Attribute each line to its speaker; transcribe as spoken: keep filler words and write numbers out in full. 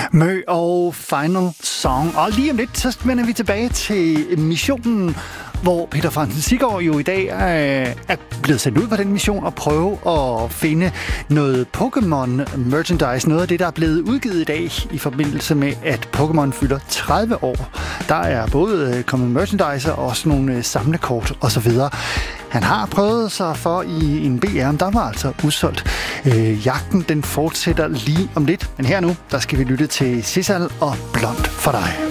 Speaker 1: Mø og Final Song. Og lige om lidt, så vender vi tilbage til missionen, hvor Peter Fransen Siggaard jo i dag er, er blevet sendt ud på den mission og prøve at finde noget Pokémon merchandise. Noget af det, der er blevet udgivet i dag i forbindelse med, at Pokémon fylder tredive år. Der er både kommet merchandise og også nogle samlekort osv. Han har prøvet sig for i en B R, men der var altså udsolgt. Øh, jagten den fortsætter lige om lidt, men her nu, der skal vi lytte til Sissal og Blond for dig.